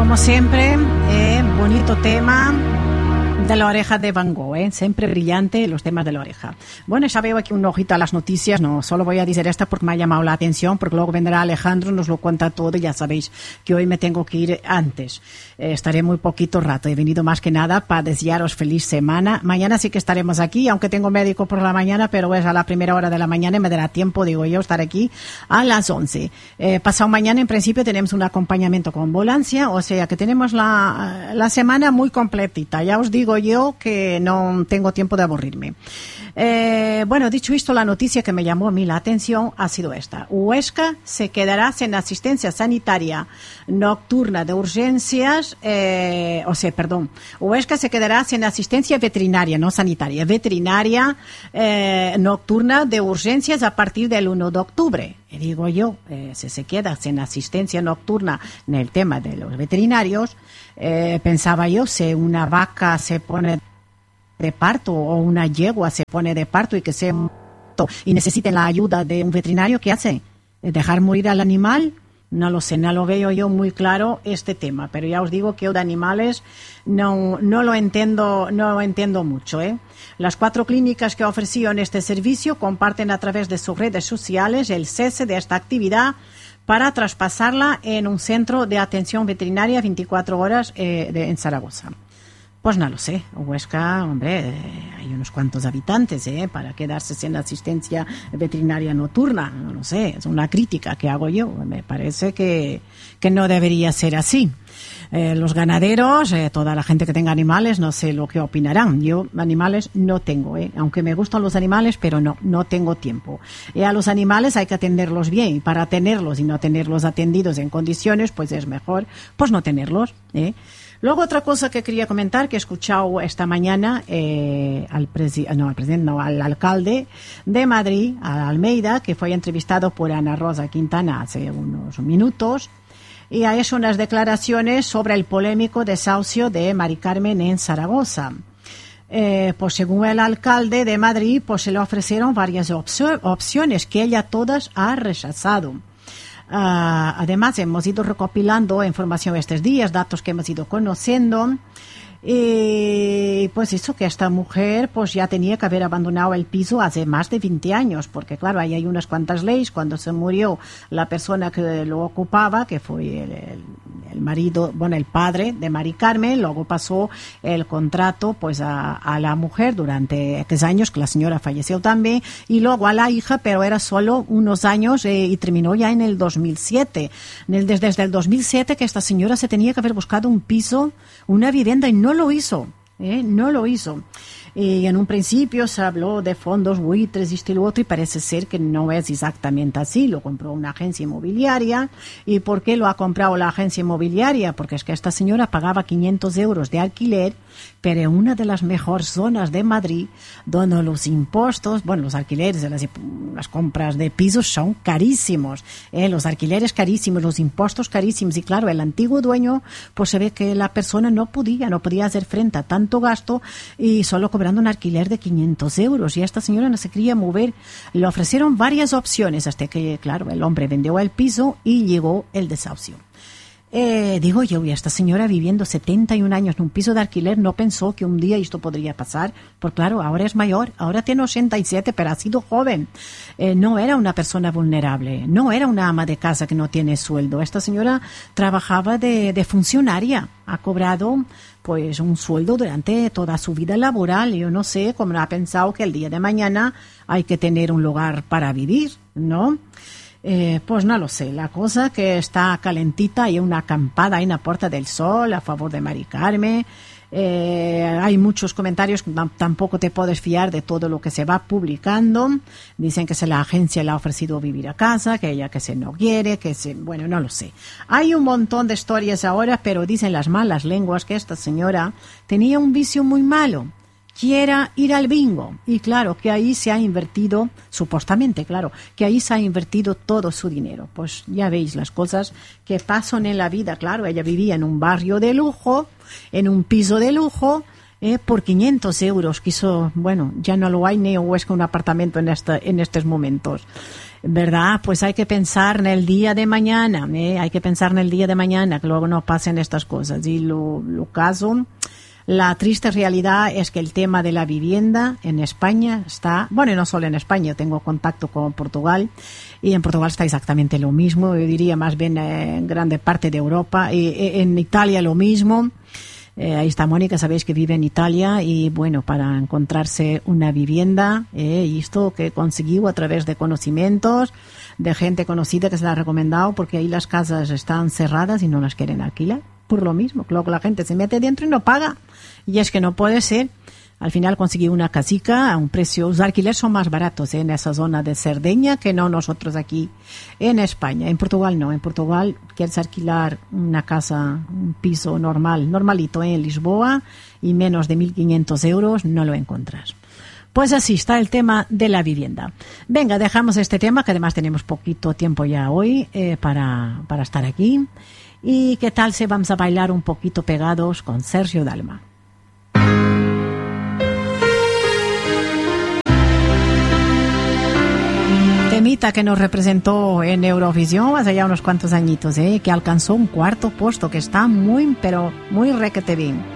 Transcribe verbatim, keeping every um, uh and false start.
como siempre, eh, bonito tema de la oreja de Van Gogh, ¿eh? Siempre brillante los temas de la oreja. Bueno, ya veo aquí un ojito a las noticias, no solo voy a decir esta porque me ha llamado la atención, porque luego vendrá Alejandro, nos lo cuenta todo y ya sabéis que hoy me tengo que ir antes. Eh, estaré muy poquito rato, he venido más que nada para desearos feliz semana. Mañana sí que estaremos aquí, aunque tengo médico por la mañana, pero es a la primera hora de la mañana y me dará tiempo, digo yo, estar aquí a las once. Eh, pasado mañana, en principio, tenemos un acompañamiento con ambulancia, o sea que tenemos la, la semana muy completita. Ya os digo yo que no tengo tiempo de aburrirme. Eh, bueno, dicho esto, la noticia que me llamó a mí la atención ha sido esta. Huesca se quedará sin asistencia sanitaria nocturna de urgencias, eh, o sea, perdón, Huesca se quedará sin asistencia veterinaria, no sanitaria, veterinaria eh, nocturna de urgencias a partir del uno de octubre. Y digo yo, eh, si se queda sin asistencia nocturna en el tema de los veterinarios, eh, pensaba yo, si una vaca se pone de parto o una yegua se pone de parto y que se y necesiten la ayuda de un veterinario, ¿qué hace? ¿Dejar morir al animal? No lo sé, no lo veo yo muy claro este tema, pero ya os digo que yo de animales no, no lo entiendo, no lo entiendo mucho, ¿eh? Las cuatro clínicas que ofrecían este servicio comparten a través de sus redes sociales el cese de esta actividad para traspasarla en un centro de atención veterinaria veinticuatro horas eh, de, en Zaragoza. Pues no lo sé, Huesca, hombre, eh, hay unos cuantos habitantes, ¿eh? Para quedarse sin asistencia veterinaria nocturna, no lo sé, es una crítica que hago yo, me parece que, que no debería ser así. Eh, los ganaderos, eh, toda la gente que tenga animales, no sé lo que opinarán. Yo animales no tengo, ¿eh? Aunque me gustan los animales, pero no, no tengo tiempo. Y a los animales hay que atenderlos bien, y para tenerlos y no tenerlos atendidos en condiciones, pues es mejor, pues no tenerlos, ¿eh? Luego otra cosa que quería comentar, que he escuchado esta mañana eh, al, presi- no, al presidente, no, al alcalde de Madrid, a Almeida, que fue entrevistado por Ana Rosa Quintana hace unos minutos, y ha hecho unas declaraciones sobre el polémico desahucio de Mari Carmen en Zaragoza. Eh, pues según el alcalde de Madrid, pues se le ofrecieron varias opcio- opciones que ella todas ha rechazado. Uh, además, hemos ido recopilando información estos días, datos que hemos ido conociendo. Y pues eso, que esta mujer pues ya tenía que haber abandonado el piso hace más de veinte años, porque claro, ahí hay unas cuantas leyes. Cuando se murió la persona que lo ocupaba, que fue el, el, el marido, bueno, el padre de Mari Carmen, luego pasó el contrato pues a, a la mujer durante X años, que la señora falleció también, y luego a la hija, pero era solo unos años eh, y terminó ya en el dos mil siete. Desde, desde el dos mil siete que esta señora se tenía que haber buscado un piso, una vivienda, y no lo hizo, ¿eh? no lo hizo. Y en un principio se habló de fondos buitres y esto y lo otro, y parece ser que no es exactamente así. Lo compró una agencia inmobiliaria. ¿Y por qué lo ha comprado la agencia inmobiliaria? Porque es que esta señora pagaba quinientos euros de alquiler, pero en una de las mejores zonas de Madrid, donde los impuestos, bueno, los alquileres, las, las compras de pisos son carísimos, ¿eh? Los alquileres carísimos, los impuestos carísimos, y claro, el antiguo dueño, pues se ve que la persona no podía, no podía hacer frente a tanto gasto, y solo cobraba un alquiler de quinientos euros, y esta señora no se quería mover. Le ofrecieron varias opciones hasta que, claro, el hombre vendió el piso y llegó el desahucio. Eh, digo yo, y esta señora viviendo setenta y un años en un piso de alquiler no pensó que un día esto podría pasar, porque claro, ahora es mayor, ahora tiene ochenta y siete, pero ha sido joven. Eh, no era una persona vulnerable, no era una ama de casa que no tiene sueldo. Esta señora trabajaba de, de funcionaria, ha cobrado pues un sueldo durante toda su vida laboral. Yo no sé cómo ha pensado que el día de mañana hay que tener un lugar para vivir, ¿no? Eh, pues no lo sé, la cosa que está calentita, hay una acampada ahí en la Puerta del Sol a favor de Mari Carmen. Eh, hay muchos comentarios, tampoco te puedes fiar de todo lo que se va publicando. Dicen que se la agencia le ha ofrecido vivir a casa, que ella que se no quiere, que se, bueno, no lo sé. Hay un montón de historias ahora, pero dicen las malas lenguas que esta señora tenía un vicio muy malo, quiera ir al bingo, y claro, que ahí se ha invertido, supuestamente, claro, que ahí se ha invertido todo su dinero. Pues ya veis las cosas que pasan en la vida. Claro, ella vivía en un barrio de lujo, en un piso de lujo, eh, por quinientos euros, quiso, bueno, ya no lo hay ni o es que un apartamento en esta, en estos momentos. ¿verdad? Pues hay que pensar en el día de mañana, ¿eh? Hay que pensar en el día de mañana, que luego no pasen estas cosas. Y lo, lo caso, la triste realidad es que el tema de la vivienda en España está, bueno, y no solo en España, yo tengo contacto con Portugal, y en Portugal está exactamente lo mismo, yo diría más bien en grande parte de Europa, y en Italia lo mismo. Eh, ahí está Mónica, sabéis que vive en Italia y bueno, para encontrarse una vivienda, eh, y esto que consiguió a través de conocimientos, de gente conocida que se la ha recomendado, porque ahí las casas están cerradas y no las quieren alquilar, por lo mismo, luego la gente se mete dentro y no paga, y es que no puede ser. Al final conseguí una casica a un precio, los alquileres son más baratos, ¿eh? En esa zona de Cerdeña que no nosotros aquí en España. En Portugal no, en Portugal quieres alquilar una casa, un piso normal, normalito, ¿eh? En Lisboa, y menos de mil quinientos euros no lo encuentras. Pues así está el tema de la vivienda. Venga, dejamos este tema, que además tenemos poquito tiempo ya hoy eh, para, para estar aquí. ¿Y qué tal si vamos a bailar un poquito pegados con Sergio Dalma? Temita que nos representó en Eurovisión hace ya unos cuantos añitos, ¿eh? Que alcanzó un cuarto puesto, que está muy, pero muy requete bien.